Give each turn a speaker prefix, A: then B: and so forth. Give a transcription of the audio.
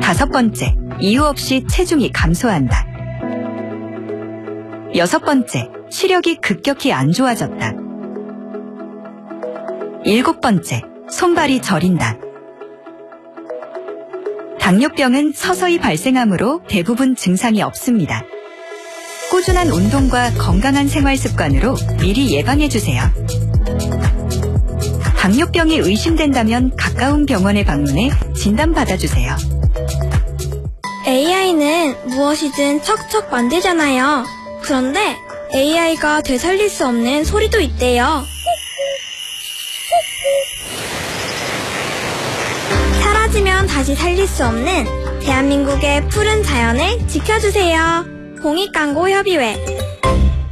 A: 5번째, 이유 없이 체중이 감소한다. 6번째, 시력이 급격히 안 좋아졌다. 7번째, 손발이 저린다. 당뇨병은 서서히 발생하므로 대부분 증상이 없습니다. 꾸준한 운동과 건강한 생활 습관으로 미리 예방해주세요. 당뇨병이 의심된다면 가까운 병원에 방문해 진단받아주세요.
B: AI는 무엇이든 척척 만들잖아요. 그런데 AI가 되살릴 수 없는 소리도 있대요. 사라지면 다시 살릴 수 없는 대한민국의 푸른 자연을 지켜주세요. 공익광고협의회